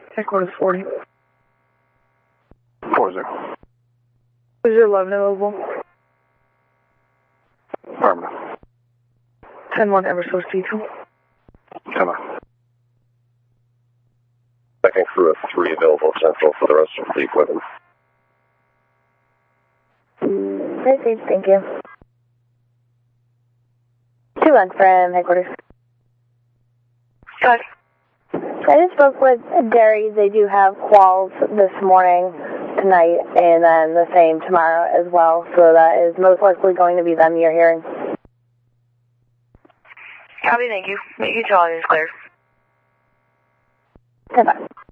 Headquarters 40. 40. Was your 11 available? Affirmative. 10-1 Eversource D2. 10. Checking through a 3 available central for the rest of the equipment. Received, thank you. 2-1 from headquarters. Got it. I just spoke with Derry. They do have quals this morning, tonight, and then the same tomorrow as well. So that is most likely going to be them you're hearing. Copy, thank you. Make your call is clear. 10-5.